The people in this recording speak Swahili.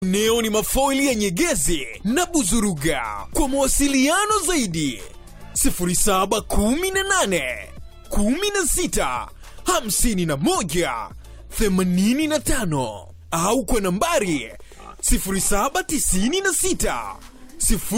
Neo ni mafoili ya Nyegezi na Buzuruga. Kwa mawasiliano zaidi 0718 16 51 85 au kwa nambari 0796